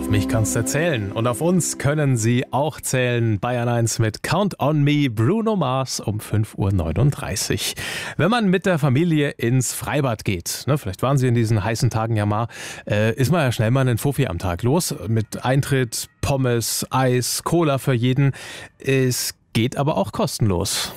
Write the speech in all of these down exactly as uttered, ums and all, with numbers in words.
Auf mich kannst du zählen und auf uns können Sie auch zählen. Bayern eins mit Count on Me, Bruno Mars um fünf Uhr neununddreißig. Wenn man mit der Familie ins Freibad geht, ne, vielleicht waren Sie in diesen heißen Tagen ja mal, äh, ist man ja schnell mal einen Fuffi am Tag los. Mit Eintritt, Pommes, Eis, Cola für jeden. Es geht aber auch kostenlos.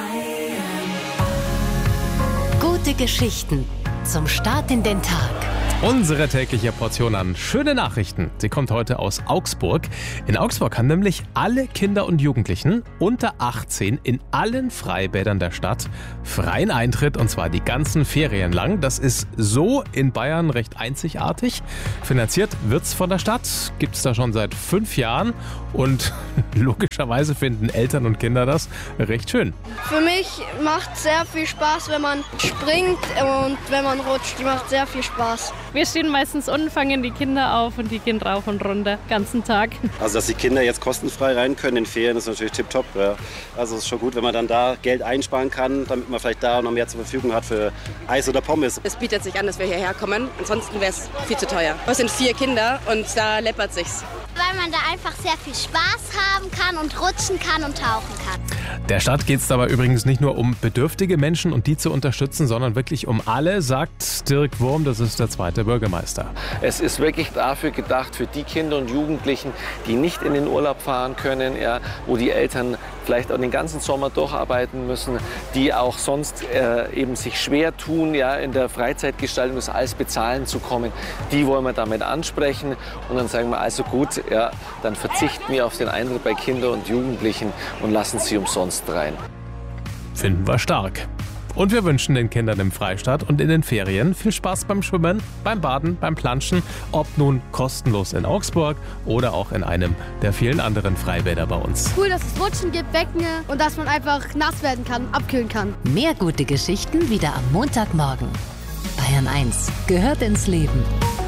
Gute Geschichten zum Start in den Tag. Unsere tägliche Portion an schöne Nachrichten. Sie kommt heute aus Augsburg. In Augsburg haben nämlich alle Kinder und Jugendlichen unter achtzehn in allen Freibädern der Stadt freien Eintritt, und zwar die ganzen Ferien lang. Das ist so in Bayern recht einzigartig. Finanziert wird's von der Stadt, gibt's da schon seit fünf Jahren und logischerweise finden Eltern und Kinder das recht schön. Für mich macht sehr viel Spaß, wenn man springt und wenn man rutscht. Die macht sehr viel Spaß. Wir stehen meistens unten, fangen die Kinder auf und die gehen rauf und runter, ganzen Tag. Also, dass die Kinder jetzt kostenfrei rein können in Ferien, ist natürlich tipptopp. Ja. Also, es ist schon gut, wenn man dann da Geld einsparen kann, damit man vielleicht da noch mehr zur Verfügung hat für Eis oder Pommes. Es bietet sich an, dass wir hierher kommen. Ansonsten wäre es viel zu teuer. Es sind vier Kinder und da läppert sich's. Weil man da einfach sehr viel Spaß haben kann und rutschen kann und tauchen kann. Der Stadt geht es dabei übrigens nicht nur um bedürftige Menschen und die zu unterstützen, sondern wirklich um alle, sagt Dirk Wurm, das ist der zweite Bürgermeister. Es ist wirklich dafür gedacht, für die Kinder und Jugendlichen, die nicht in den Urlaub fahren können, ja, wo die Eltern vielleicht auch den ganzen Sommer durcharbeiten müssen, die auch sonst äh, eben sich schwer tun, ja, in der Freizeitgestaltung das alles bezahlen zu kommen. Die wollen wir damit ansprechen und dann sagen wir, also gut, ja, dann verzichten wir auf den Eintritt bei Kindern und Jugendlichen und lassen sie umsonst rein. Finden wir stark. Und wir wünschen den Kindern im Freistaat und in den Ferien viel Spaß beim Schwimmen, beim Baden, beim Planschen, ob nun kostenlos in Augsburg oder auch in einem der vielen anderen Freibäder bei uns. Cool, dass es Rutschen gibt, Becken und dass man einfach nass werden kann, abkühlen kann. Mehr gute Geschichten wieder am Montagmorgen. Bayern eins gehört ins Leben.